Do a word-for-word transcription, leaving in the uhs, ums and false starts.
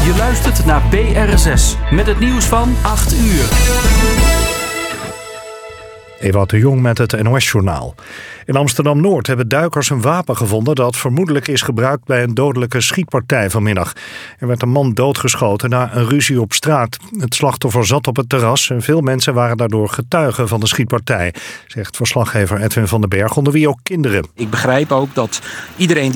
Je luistert naar B R zes met het nieuws van acht uur. Ewout de Jong met het N O S-journaal. In Amsterdam-Noord hebben duikers een wapen gevonden dat vermoedelijk is gebruikt bij een dodelijke schietpartij vanmiddag. Er werd een man doodgeschoten na een ruzie op straat. Het slachtoffer zat op het terras en veel mensen waren daardoor getuigen van de schietpartij, zegt verslaggever Edwin van den Berg, onder wie ook kinderen. Ik begrijp ook dat iedereen